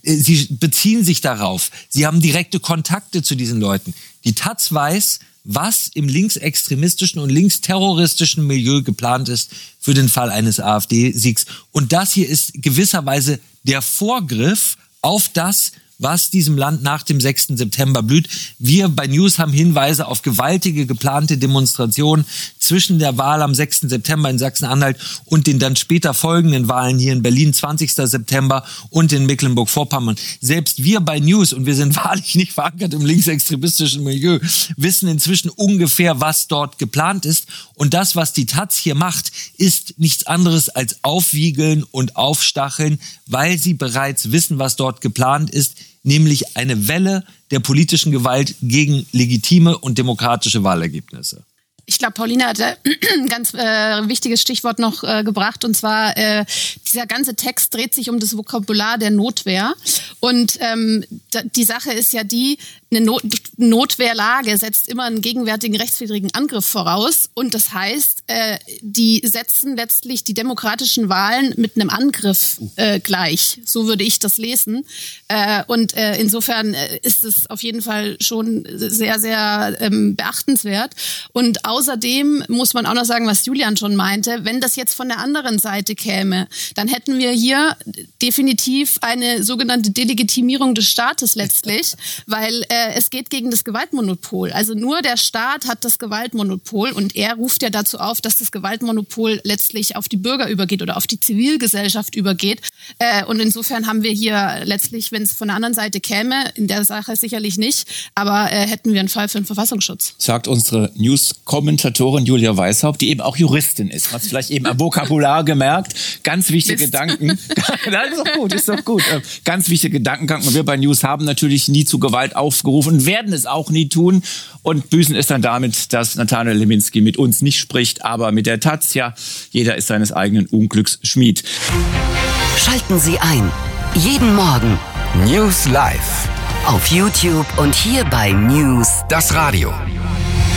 Sie beziehen sich darauf. Sie haben direkte Kontakte zu diesen Leuten. Die Taz weiß, was im linksextremistischen und linksterroristischen Milieu geplant ist für den Fall eines AfD-Siegs. Und das hier ist gewisserweise der Vorgriff auf das, was diesem Land nach dem 6. September blüht. Wir bei News haben Hinweise auf gewaltige geplante Demonstrationen zwischen der Wahl am 6. September in Sachsen-Anhalt und den dann später folgenden Wahlen hier in Berlin, 20. September und in Mecklenburg-Vorpommern. Selbst wir bei News, und wir sind wahrlich nicht verankert im linksextremistischen Milieu, wissen inzwischen ungefähr, was dort geplant ist. Und das, was die Taz hier macht, ist nichts anderes als aufwiegeln und aufstacheln, weil sie bereits wissen, was dort geplant ist, nämlich eine Welle der politischen Gewalt gegen legitime und demokratische Wahlergebnisse. Ich glaube, Pauline hat ein ganz wichtiges Stichwort noch gebracht, und zwar dieser ganze Text dreht sich um das Vokabular der Notwehr. Und die Sache ist ja die, eine Notwehrlage setzt immer einen gegenwärtigen rechtswidrigen Angriff voraus. Und das heißt, die setzen letztlich die demokratischen Wahlen mit einem Angriff gleich. So würde ich das lesen. Und insofern ist es auf jeden Fall schon sehr, sehr beachtenswert. Und außerdem muss man auch noch sagen, was Julian schon meinte, wenn das jetzt von der anderen Seite käme, dann hätten wir hier definitiv eine sogenannte Delegitimierung des Staates letztlich, weil es geht gegen das Gewaltmonopol. Also nur der Staat hat das Gewaltmonopol, und er ruft ja dazu auf, dass das Gewaltmonopol letztlich auf die Bürger übergeht oder auf die Zivilgesellschaft übergeht. Und insofern haben wir hier letztlich, wenn es von der anderen Seite käme, in der Sache sicherlich nicht, aber hätten wir einen Fall für den Verfassungsschutz. Sagt unsere News-Kommentatorin Julia Weishaupt, die eben auch Juristin ist. Man hat es vielleicht eben am Vokabular gemerkt. Ganz wichtige Gedanken. Ist doch gut. Ganz wichtige Gedankengang. Und wir bei News haben natürlich nie zu Gewalt aufgerufen und werden es auch nie tun. Und büßen es dann damit, dass Nathanael Lewinsky mit uns nicht spricht, aber mit der Taz. Ja, jeder ist seines eigenen Unglücks Schmied. Schalten Sie ein. Jeden Morgen. News Live. Auf YouTube und hier bei News. Das Radio.